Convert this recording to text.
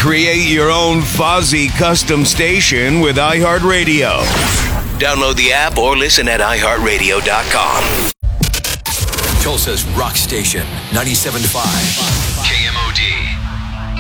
Create your own Fozzy custom station with iHeartRadio. Download the app or listen at iHeartRadio.com. Tulsa's rock station, 97.5.